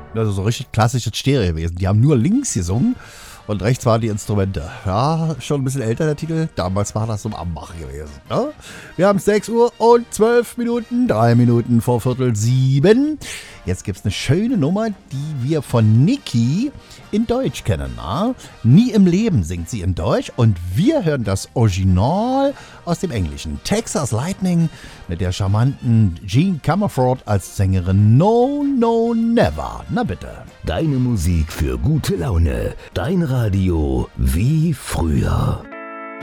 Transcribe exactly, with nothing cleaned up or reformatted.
Also so richtig klassisches Stereowesen. Die haben nur links gesungen und rechts waren die Instrumente. Ja, schon ein bisschen älter der Titel. Damals war das so am Ambach gewesen. Ne? Wir haben sechs Uhr und zwölf Minuten, drei Minuten vor Viertel sieben. Jetzt gibt es eine schöne Nummer, die wir von Niki in Deutsch kennen. Na? Nie im Leben singt sie in Deutsch und wir hören das Original aus dem Englischen. Texas Lightning mit der charmanten Jean Comerford als Sängerin No, No, Never. Na bitte. Deine Musik für gute Laune. Dein Radio wie früher.